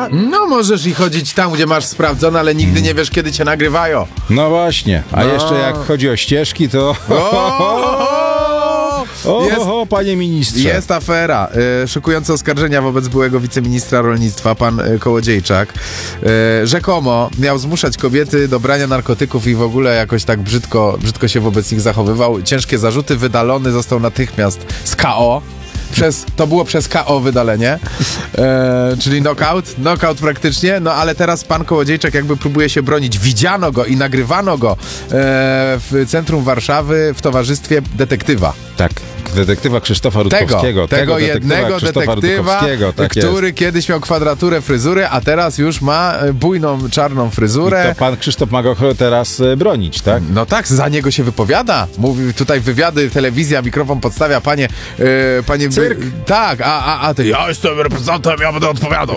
prawda? No możesz i chodzić tam, gdzie masz sprawdzone, ale nigdy nie wiesz, kiedy cię nagrywają. No właśnie, a jeszcze jak chodzi o ścieżki, to... panie ministrze. Jest afera. Szykujące oskarżenia wobec byłego wiceministra rolnictwa, pan Kołodziejczak. Rzekomo miał zmuszać kobiety do brania narkotyków i w ogóle jakoś tak brzydko się wobec nich zachowywał. Ciężkie zarzuty, wydalony został natychmiast z KO. To było przez KO wydalenie, czyli knockout praktycznie, no ale teraz pan Kołodziejczak jakby próbuje się bronić. Widziano go i nagrywano go w centrum Warszawy w towarzystwie detektywa. Tak, detektywa Krzysztofa Rutkowskiego. Tego jednego detektywa, tak który jest. kiedyś miał kwadraturę fryzury, a teraz już ma bujną, czarną fryzurę. I to pan Krzysztof ma go teraz bronić, tak? No tak, za niego się wypowiada. Mówi tutaj wywiady, telewizja, mikrofon podstawia, panie... Cyrk. Tak, a ty, ja jestem reprezentantem, ja będę odpowiadał.